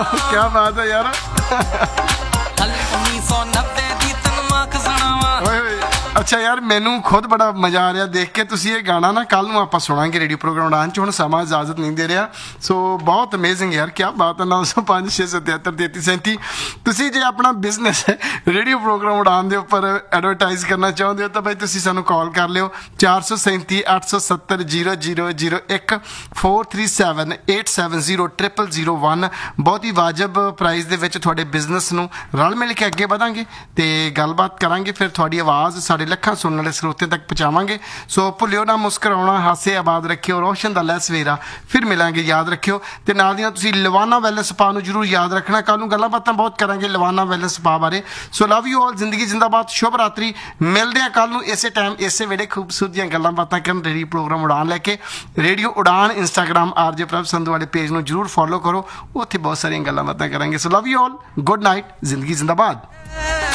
क्या बात है यार। ਅੱਛਾ ਯਾਰ ਮੈਨੂੰ ਖੁਦ ਬੜਾ ਮਜ਼ਾ ਆ ਰਿਹਾ ਦੇਖ ਕੇ। ਤੁਸੀਂ ਇਹ ਗਾਣਾ ਨਾ ਕੱਲ ਨੂੰ ਆਪਾਂ ਸੁਣਾਂਗੇ ਰੇਡੀਓ ਪ੍ਰੋਗਰਾਮ ਉਡਾਨ 'ਚ। ਹੁਣ ਸਮਾਂ ਇਜਾਜ਼ਤ ਨਹੀਂ ਦੇ ਰਿਹਾ, ਸੋ ਬਹੁਤ ਅਮੇਜ਼ਿੰਗ ਯਾਰ, ਕੀ ਬਾਤ ਹੈ। 905 673 3337 ਤੁਸੀਂ ਜੇ ਆਪਣਾ ਬਿਜ਼ਨਸ ਰੇਡੀਓ ਪ੍ਰੋਗਰਾਮ ਉਡਾਨ ਦੇ ਉੱਪਰ ਐਡਵਰਟਾਈਜ਼ ਕਰਨਾ ਚਾਹੁੰਦੇ ਹੋ ਤਾਂ ਬਾਈ ਤੁਸੀਂ ਸਾਨੂੰ ਕਾਲ ਕਰ ਲਿਓ 437 870 0001 437 870 0001। ਬਹੁਤ ਹੀ ਵਾਜਬ ਪ੍ਰਾਈਸ ਦੇ ਵਿੱਚ ਤੁਹਾਡੇ ਬਿਜ਼ਨਸ ਨੂੰ ਰਲ ਮਿਲ ਕੇ ਅੱਗੇ ਵਧਾਂਗੇ ਤੇ ਗੱਲਬਾਤ ਕਰਾਂਗੇ। ਫਿਰ ਤੁਹਾਡੀ ਆਵਾਜ਼ ਸਾਡੇ ਲੱਖਾਂ ਸੁਣਨ ਵਾਲੇ ਸਰੋਤੇ ਤੱਕ ਪਹੁੰਚਾਵਾਂਗੇ। ਸੋ ਭੁੱਲਿਓ ਨਾ ਮੁਸਕਰਾਉਣਾ, ਹਾਸੇ ਆਬਾਦ ਰੱਖਿਓ, ਰੋਸ਼ਨ ਦਾ ਲੈ ਸਵੇਰਾ। ਫਿਰ ਮਿਲਾਂਗੇ, ਯਾਦ ਰੱਖਿਓ। ਤੇ ਨਾਲ ਦੀਆਂ ਤੁਸੀਂ ਲਵਾਨਾ ਵੈਲਨੈਸ ਸਪਾ ਨੂੰ ਜ਼ਰੂਰ ਯਾਦ ਰੱਖਣਾ। ਕੱਲ ਨੂੰ ਗੱਲਾਂ ਬਾਤਾਂ ਬਹੁਤ ਕਰਾਂਗੇ ਲਵਾਨਾ ਵੈਲਨੈਸ ਸਪਾ ਬਾਰੇ। ਸੋ ਲਵ ਯੂ ਆਲ, ਜ਼ਿੰਦਗੀ ਜਿੰਦਾਬਾਦ, ਸ਼ੁਭ ਰਾਤਰੀ। ਮਿਲਦੇ ਹਾਂ ਕੱਲ ਨੂੰ ਇਸੇ ਟਾਈਮ ਇਸੇ ਵੇਲੇ ਖੂਬਸੂਰਤ ਦੀਆਂ ਗੱਲਾਂ ਬਾਤਾਂ ਕਰਨ ਰੇਡੀਓ ਪ੍ਰੋਗਰਾਮ ਉਡਾਨ ਲੈ ਕੇ। ਰੇਡੀਓ ਉਡਾਨ ਇੰਸਟਾਗ੍ਰਾਮ RJ ਪ੍ਰਭ ਸੰਧੂ ਵਾਲੇ ਪੇਜ ਨੂੰ ਜ਼ਰੂਰ ਫੋਲੋ ਕਰੋ, ਉੱਥੇ ਬਹੁਤ ਸਾਰੀਆਂ ਗੱਲਾਂ ਬਾਤਾਂ ਕਰਾਂਗੇ। ਸੋ love you all, good night, ਜ਼ਿੰਦਗੀ ਜਿੰਦਾਬਾਦ।